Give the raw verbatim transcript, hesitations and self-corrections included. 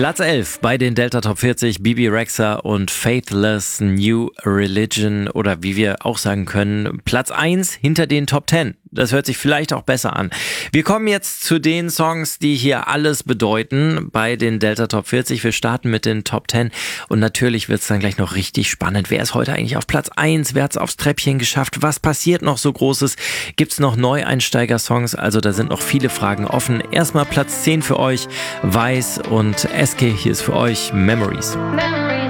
Platz elf bei den Delta Top vierzig, Bebe Rexha und Faithless New Religion oder wie wir auch sagen können, Platz eins hinter den Top zehn. Das hört sich vielleicht auch besser an. Wir kommen jetzt zu den Songs, die hier alles bedeuten bei den Delta Top vierzig. Wir starten mit den Top zehn und natürlich wird es dann gleich noch richtig spannend. Wer ist heute eigentlich auf Platz eins? Wer hat es aufs Treppchen geschafft? Was passiert noch so Großes? Gibt es noch Neueinsteiger-Songs? Also da sind noch viele Fragen offen. Erstmal Platz zehn für euch, Weiß und S K. Hier ist für euch Memories.